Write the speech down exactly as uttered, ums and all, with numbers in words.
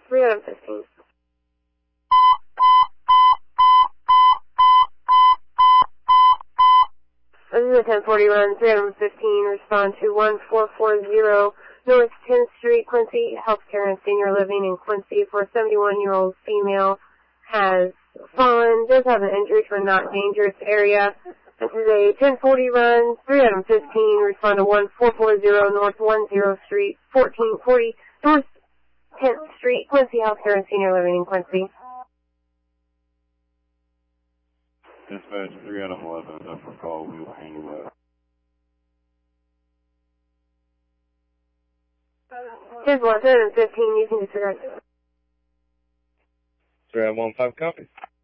three out of fifteen. This is a ten forty run, three out of fifteen. Respond to one four four zero North tenth Street, Quincy. Healthcare and Senior Living in Quincy for a seventy-one-year-old female has fallen, does have an injury to a not dangerous area. This is a ten forty run, three out of fifteen. Respond to one four four zero North ten Street, fourteen forty North tenth Street, Quincy. Healthcare and Senior Living in Quincy. Dispatch three out of eleven, up for call, we will handle that. Here's one, seven fifteen, you can disregard. three out of one, five copies.